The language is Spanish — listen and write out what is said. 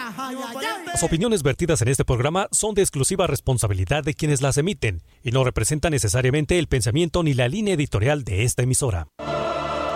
Las opiniones vertidas en este programa son de exclusiva responsabilidad de quienes las emiten y no representan necesariamente el pensamiento ni la línea editorial de esta emisora.